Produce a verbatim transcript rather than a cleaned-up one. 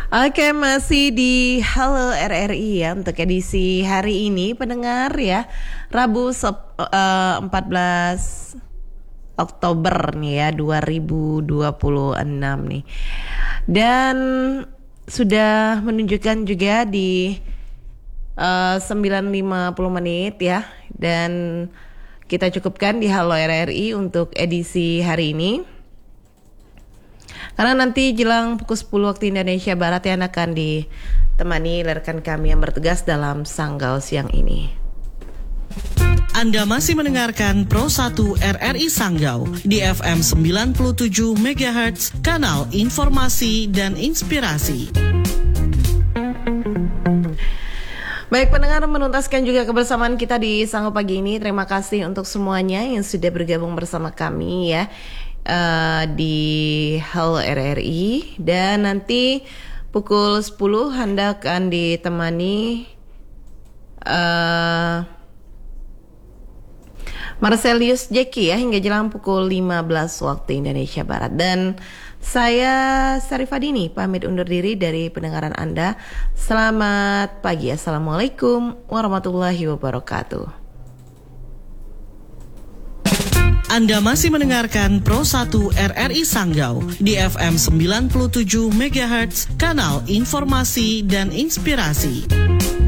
Oke, masih di Halo R R I ya untuk edisi hari ini pendengar ya. Rabu sep- eh, empat belas Oktober nih ya dua ribu dua puluh enam nih. Dan sudah menunjukkan juga di eh, sembilan lima puluh menit ya. Dan kita cukupkan di Halo R R I untuk edisi hari ini. Karena nanti jelang pukul sepuluh waktu Indonesia Barat yang akan ditemani rekan kami yang bertugas dalam Sanggau siang ini. Anda masih mendengarkan Pro satu R R I Sanggau di F M sembilan puluh tujuh megahertz, kanal informasi dan inspirasi. Baik pendengar, menuntaskan juga kebersamaan kita di Sanggau pagi ini. Terima kasih untuk semuanya yang sudah bergabung bersama kami ya. Uh, di Halo R R I. Dan nanti pukul sepuluh Anda akan ditemani uh, Marcelius Jeki ya hingga jelang pukul lima belas waktu Indonesia Barat. Dan saya Sarifadini pamit undur diri dari pendengaran Anda. Selamat pagi. Assalamualaikum warahmatullahi wabarakatuh. Anda masih mendengarkan Pro satu R R I Sanggau di F M sembilan puluh tujuh megahertz, kanal informasi dan inspirasi.